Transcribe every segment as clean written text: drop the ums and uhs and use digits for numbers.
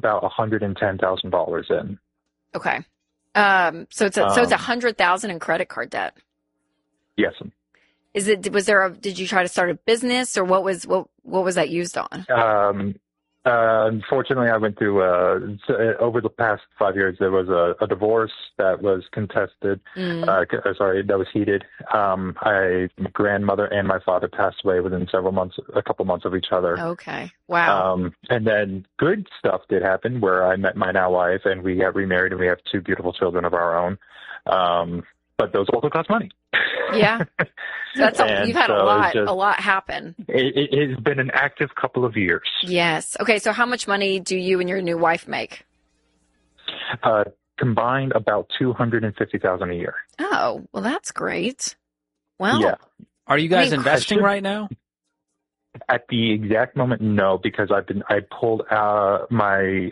about $110,000 in. Okay. So it's $100,000 in credit card debt. Yes. Did you try to start a business, or what was that used on? Unfortunately, I went through, over the past 5 years, there was a divorce that was contested, that was heated. My grandmother and my father passed away within a couple months of each other. Okay. Wow. And then good stuff did happen where I met my now wife, and we got remarried, and we have 2 beautiful children of our own. But those also cost money. Yeah. You've had a lot happen. It has been an active couple of years. Yes. Okay. So how much money do you and your new wife make? Combined about $250,000 a year. Oh, well, that's great. Well, yeah. Are you guys investing right now? At the exact moment, no, because I pulled out my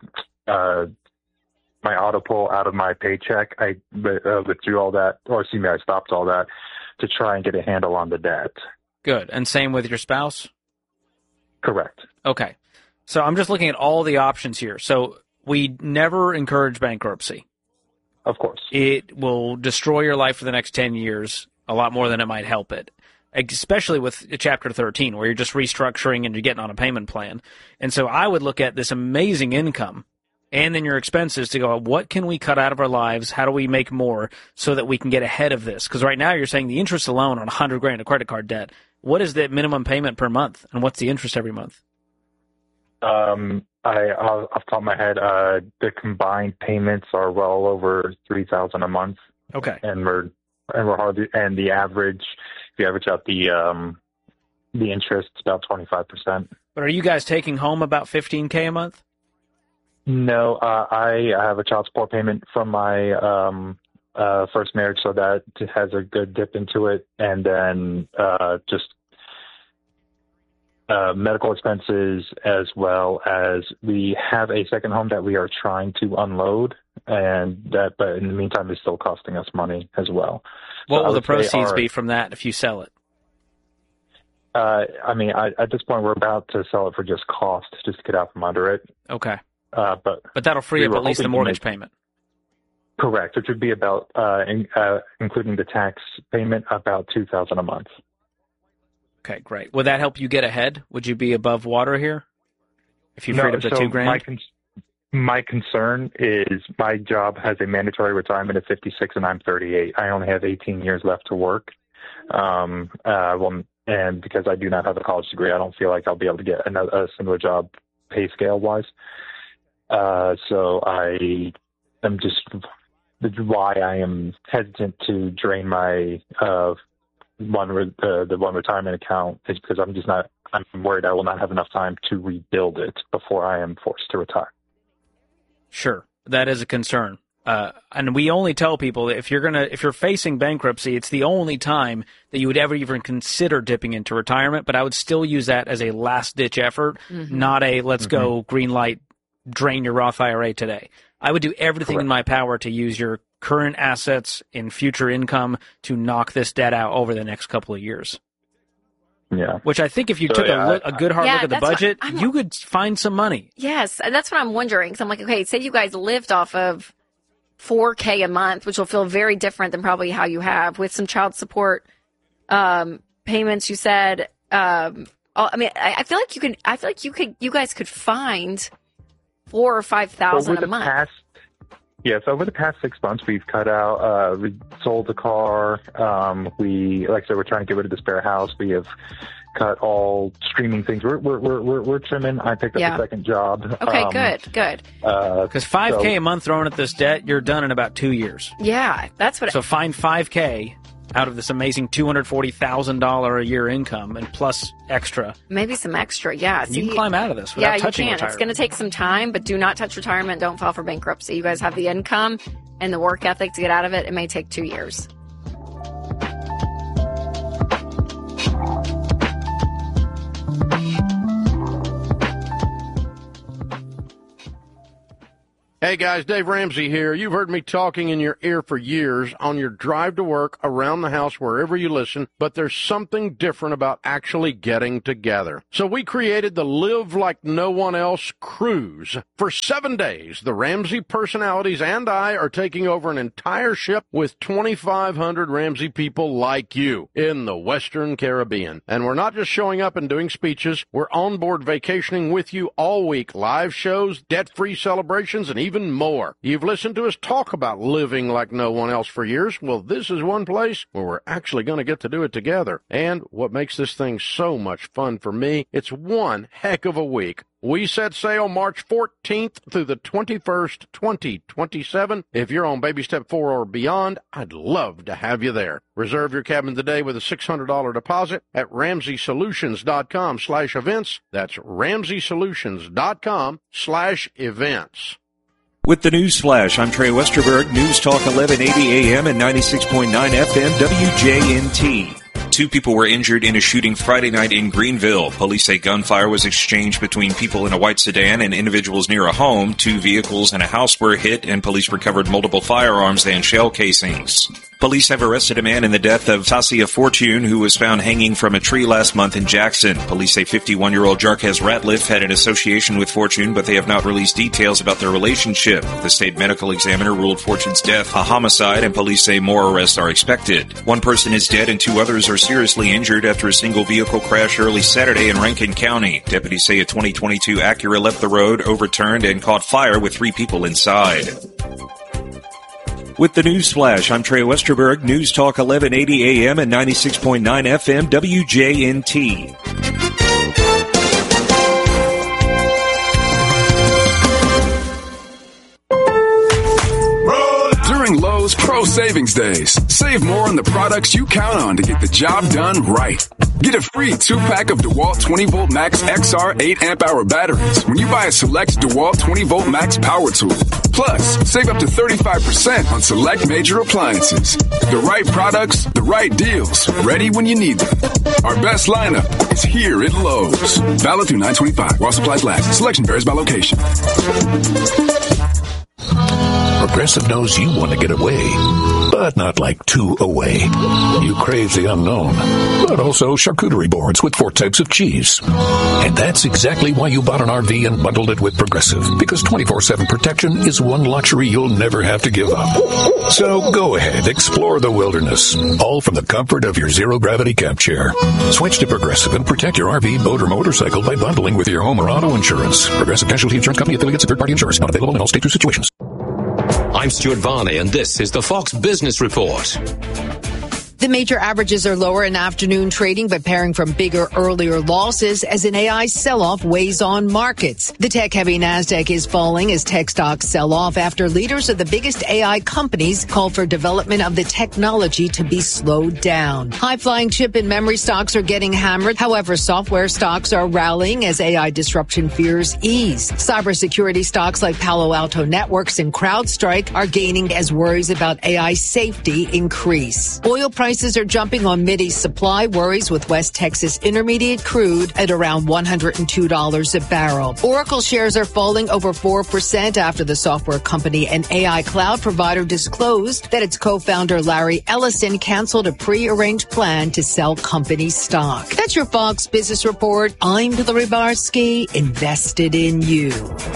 auto pull out of my paycheck. I withdrew all that, I stopped all that to try and get a handle on the debt. Good. And same with your spouse? Correct. Okay. So I'm just looking at all the options here. So we never encourage bankruptcy. Of course. It will destroy your life for the next 10 years a lot more than it might help it, especially with Chapter 13, where you're just restructuring and you're getting on a payment plan. And so I would look at this amazing income and then your expenses to go, what can we cut out of our lives? How do we make more so that we can get ahead of this? Because right now you're saying the interest alone on $100,000 of credit card debt. What is the minimum payment per month, and what's the interest every month? Off the top of my head, the combined payments are well over $3,000 a month. Okay, and we're hardly, and the average, if you average out the interest, it's about 25%. But are you guys taking home about $15,000 a month? No, I have a child support payment from my first marriage, so that has a good dip into it, and then just medical expenses, as well as we have a second home that we are trying to unload, but in the meantime, it's still costing us money as well. What will the proceeds be from that if you sell it? At this point, we're about to sell it for just cost, just to get out from under it. Okay. But that'll free up at least the mortgage payment. Correct, which would be about, including the tax payment, about $2,000 a month. Okay, great. Would that help you get ahead? Would you be above water here if you freed up the $2,000? My concern is my job has a mandatory retirement at 56, and I'm 38. I only have 18 years left to work. And because I do not have a college degree, I don't feel like I'll be able to get a similar job pay scale wise. So I am just why I am hesitant to drain my the one retirement account is because I'm worried I will not have enough time to rebuild it before I am forced to retire. Sure, that is a concern. And we only tell people that if you're facing bankruptcy, it's the only time that you would ever even consider dipping into retirement. But I would still use that as a last ditch effort, not a let's go green light, drain your Roth IRA today. I would do everything in my power to use your current assets and future income to knock this debt out over the next couple of years. Yeah. Which I think if you took a good hard look at the budget, you could find some money. Yes, and that's what I'm wondering. So I'm like, okay, say you guys lived off of $4,000 a month, which will feel very different than probably how you have with some child support payments. You said, I feel like you guys could find $4,000 or $5,000 a month. Yes, over the past 6 months, we've cut out, we sold the car. Like I said, we're trying to get rid of the spare house. We have cut all streaming things. We're trimming. I picked up a second job. Okay, good. Because $5,000 a month thrown at this debt, you're done in about 2 years. Yeah, that's what. So find $5,000 out of this amazing $240,000 a year income, and plus extra. Maybe some extra, yeah. You can climb out of this without touching retirement. It's going to take some time, but do not touch retirement. Don't file for bankruptcy. You guys have the income and the work ethic to get out of it. It may take 2 years. Hey guys, Dave Ramsey here. You've heard me talking in your ear for years on your drive to work, around the house, wherever you listen, but there's something different about actually getting together. So we created the Live Like No One Else cruise. For 7 days, the Ramsey personalities and I are taking over an entire ship with 2,500 Ramsey people like you in the Western Caribbean. And we're not just showing up and doing speeches, we're on board vacationing with you all week. Live shows, debt-free celebrations, and even more. You've listened to us talk about living like no one else for years. Well, this is one place where we're actually going to get to do it together. And what makes this thing so much fun for me, it's one heck of a week. We set sail March 14th through the 21st, 2027. If you're on baby step 4 or beyond, I'd love to have you there. Reserve your cabin today with a $600 deposit at RamseySolutions.com/events. That's RamseySolutions.com/events. With the News Flash, I'm Trey Westerberg, News Talk 1180 AM and 96.9 FM WJNT. 2 people were injured in a shooting Friday night in Greenville. Police say gunfire was exchanged between people in a white sedan and individuals near a home. 2 vehicles and a house were hit, and police recovered multiple firearms and shell casings. Police have arrested a man in the death of Tasia Fortune, who was found hanging from a tree last month in Jackson. Police say 51-year-old Jarquez Ratliff had an association with Fortune, but they have not released details about their relationship. The state medical examiner ruled Fortune's death a homicide, and police say more arrests are expected. 1 person is dead and 2 others are seriously injured after a single vehicle crash early Saturday in Rankin County. Deputies say a 2022 Acura left the road, overturned, and caught fire with 3 people inside. With the News Flash, I'm Trey Westerberg, News Talk 1180 AM and 96.9 FM WJNT. During Lowe's Pro Savings Days, save more on the products you count on to get the job done right. Get a free 2-pack of DeWalt 20-volt Max XR 8 amp-hour batteries when you buy a select DeWalt 20-volt Max power tool. Plus, save up to 35% on select major appliances. The right products, the right deals, ready when you need them. Our best lineup is here at Lowe's. Valid through 9/25 while supplies last. Selection varies by location. Progressive knows you want to get away, but not like 2 away. You crave the unknown, but also charcuterie boards with 4 types of cheese. And that's exactly why you bought an RV and bundled it with Progressive, because 24/7 protection is one luxury you'll never have to give up. So go ahead, explore the wilderness, all from the comfort of your zero-gravity camp chair. Switch to Progressive and protect your RV, boat, or motorcycle by bundling with your home or auto insurance. Progressive Casualty Insurance Company, affiliates, and third-party insurers. Not available in all states or situations. I'm Stuart Varney, and this is the Fox Business Report. The major averages are lower in afternoon trading, but pairing from bigger, earlier losses as an AI sell-off weighs on markets. The tech-heavy NASDAQ is falling as tech stocks sell off after leaders of the biggest AI companies call for development of the technology to be slowed down. High-flying chip and memory stocks are getting hammered. However, software stocks are rallying as AI disruption fears ease. Cybersecurity stocks like Palo Alto Networks and CrowdStrike are gaining as worries about AI safety increase. Oil prices are jumping on Mideast supply worries with West Texas Intermediate crude at around $102 a barrel. Oracle shares are falling over 4% after the software company and AI cloud provider disclosed that its co-founder Larry Ellison canceled a pre-arranged plan to sell company stock. That's your Fox Business Report. I'm Hillary Barsky, invested in you.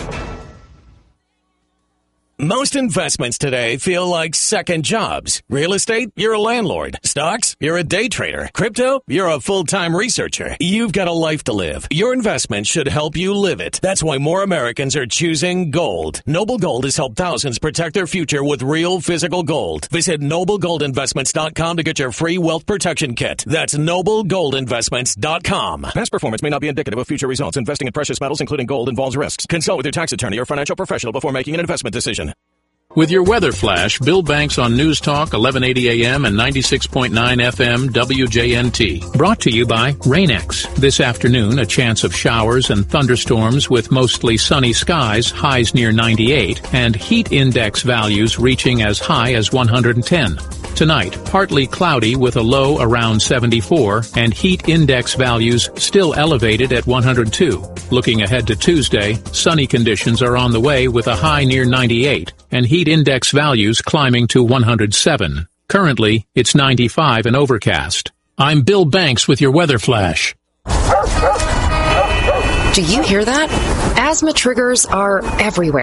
Most investments today feel like second jobs. Real estate, you're a landlord. Stocks, you're a day trader. Crypto, you're a full-time researcher. You've got a life to live. Your investment should help you live it. That's why more Americans are choosing gold. Noble Gold has helped thousands protect their future with real physical gold. Visit NobleGoldInvestments.com to get your free wealth protection kit. That's NobleGoldInvestments.com. Past performance may not be indicative of future results. Investing in precious metals, including gold, involves risks. Consult with your tax attorney or financial professional before making an investment decision. With your weather flash, Bill Banks on News Talk 1180 AM and 96.9 FM WJNT. Brought to you by Rain-X. This afternoon, a chance of showers and thunderstorms with mostly sunny skies, highs near 98, and heat index values reaching as high as 110. Tonight, partly cloudy with a low around 74 and heat index values still elevated at 102. Looking ahead to Tuesday, sunny conditions are on the way with a high near 98 and heat index values climbing to 107. Currently, it's 95 and overcast. I'm Bill Banks with your weather flash. Do you hear that? Asthma triggers are everywhere.